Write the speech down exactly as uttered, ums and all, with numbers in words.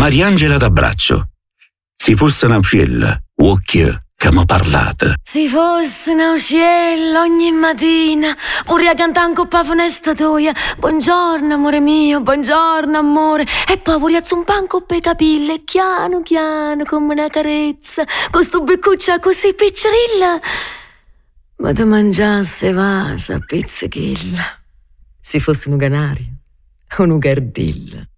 Mariangela d'abbraccio. Si fosse una uccella, occhio che m'ha parlato. Si fosse una uccella ogni mattina, vorrei cantare un coppa funesta toia. Buongiorno amore mio, buongiorno amore. E poi vorrei zompare un coppa i capelli, chiano chiano come una carezza, con sto beccuccia così piccerilla. Ma te mangiasse vasa, pizzichilla. Si fosse un canario o un gardilla.